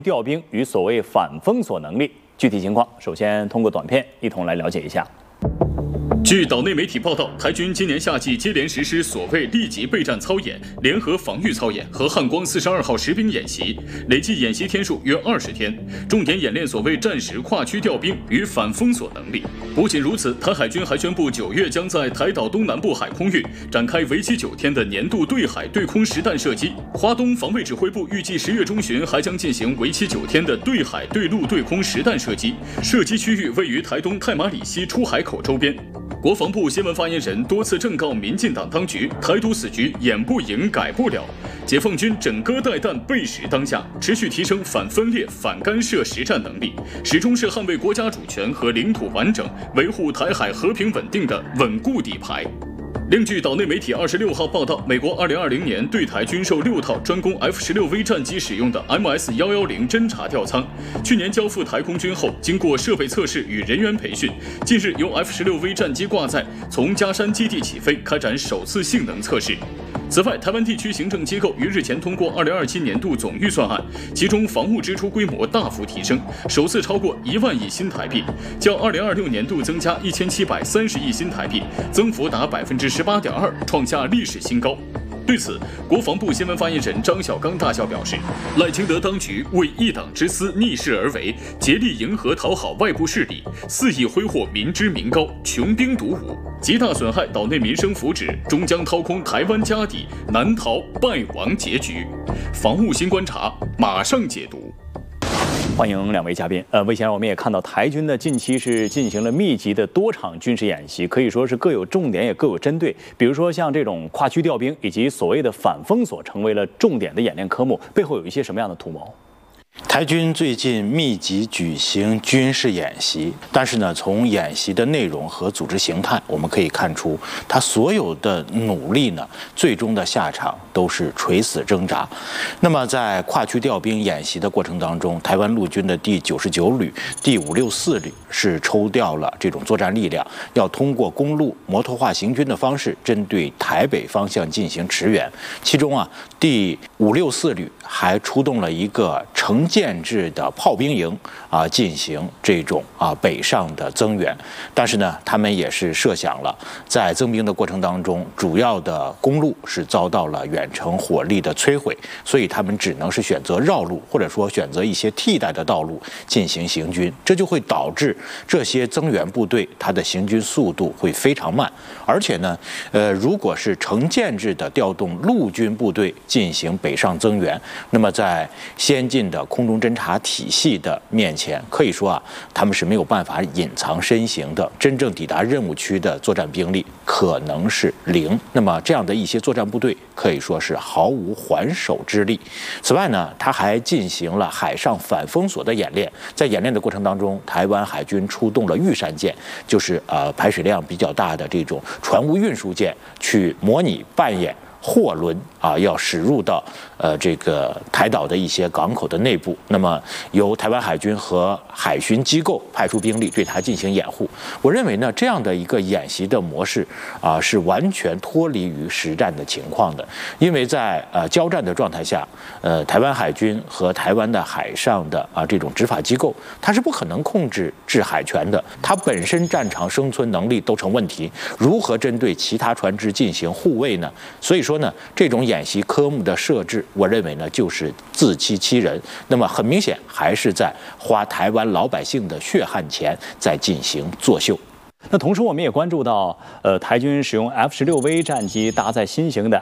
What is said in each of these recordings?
调兵与所谓反封锁能力。具体情况，首先通过短片一同来了解一下。 据岛内媒体报道，台军今年夏季接连实施所谓立即备战操演、联合防御操演和汉光42号实兵演习，累计演习天数约20天，重点演练所谓战时跨区调兵与反封锁能力。不仅如此，台海军还宣布9月将在台岛东南部海空域展开为期9天的年度对海对空实弹射击。华东防卫指挥部预计10月中旬还将进行为期9天的对海对陆对空实弹射击，射击区域位于台东太马里溪出海口周边。国防部新闻发言人多次正告民进党当局，台独死局演不赢改不了，解放军枕戈待旦，备时当下，持续提升反分裂、反干涉实战能力，始终是捍卫国家主权和领土完整、维护台海和平稳定的稳固底牌。另据岛内媒体26号报道，美国2020年对台军售6套专供 F-16V 战机使用的 MS-110侦察吊舱，去年交付台空军后，经过设备测试与人员培训，近日由 F-16V 战机挂载，从嘉山基地起飞，开展首次性能测试。此外，台湾地区行政机构于日前通过2027年度总预算案，其中防务支出规模大幅提升，首次超过1万亿新台币，较2026年度增加1730亿新台币，增幅达18.2%，创下历史新高。对此，国防部新闻发言人张小刚大校表示，赖清德当局为一党之私逆势而为，竭力迎合讨好外部势力，肆意挥霍民脂民膏，穷兵黩武，极大损害岛内民生福祉，终将掏空台湾家底，难逃败亡结局。防务新观察马上解读。 欢迎两位嘉宾。魏先生，我们也看到台军呢近期是进行了密集的多场军事演习，可以说是各有重点也各有针对。比如说像这种跨区调兵以及所谓的反封锁成为了重点的演练科目，背后有一些什么样的图谋？ 台军最近密集举行军事演习，但是呢，从演习的内容和组织形态，我们可以看出，他所有的努力呢，最终的下场都是垂死挣扎。那么，在跨区调兵演习的过程当中，台湾陆军的第99旅、第564旅是抽调了这种作战力量，要通过公路摩托化行军的方式，针对台北方向进行驰援。其中啊，第564旅还出动了一个成建制的炮兵营进行这种北上的增援，但是呢，他们也是设想了，在增兵的过程当中，主要的公路是遭到了远程火力的摧毁，所以他们只能是选择绕路，或者说选择一些替代的道路进行行军，这就会导致这些增援部队它的行军速度会非常慢，而且呢，如果是成建制的调动陆军部队进行北上增援，那么在先进的空中侦察体系的面前，可以说他们是没有办法隐藏身形的，真正抵达任务区的作战兵力可能是0。那么这样的一些作战部队可以说是毫无还手之力。此外呢，他还进行了海上反封锁的演练，在演练的过程当中，台湾海军出动了玉山舰，就是排水量比较大的这种船坞运输舰，去模拟扮演货轮要驶入到这个台岛的一些港口的内部，那么由台湾海军和海巡机构派出兵力对它进行掩护。我认为呢，这样的一个演习的模式是完全脱离于实战的情况的，因为在交战的状态下，台湾海军和台湾的海上的这种执法机构，它是不可能控制制海权的，它本身战场生存能力都成问题，如何针对其他船只进行护卫呢？所以说呢，这种演习科目的设置，我认为呢就是自欺欺人。那么很明显，还是在花台湾老百姓的血汗钱在进行作秀。 那同时，我们也关注到，台军使用 F-16V 战机搭载新型的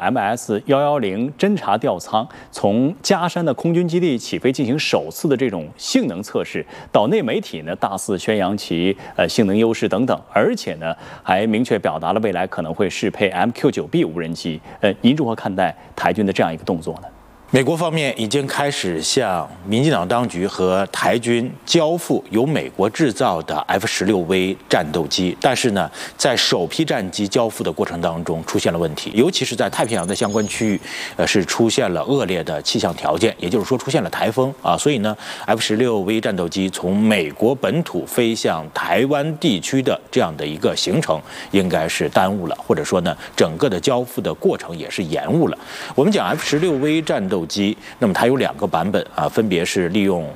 MS-110侦察吊舱，从嘉山的空军基地起飞进行首次的这种性能测试。岛内媒体呢大肆宣扬其性能优势等等，而且呢还明确表达了未来可能会适配 MQ-9B 无人机。您如何看待台军的这样一个动作呢？ 美国方面已经开始向民进党当局和台军交付由美国制造的 F-16V 战斗机，但是呢，在首批战机交付的过程当中出现了问题，尤其是在太平洋的相关区域，是出现了恶劣的气象条件，也就是说出现了台风所以呢 ，F-16V 战斗机从美国本土飞向台湾地区的这样的一个行程，应该是耽误了，或者说呢，整个的交付的过程也是延误了。我们讲 F-16V 战斗机，那么它有2个版本分别是利用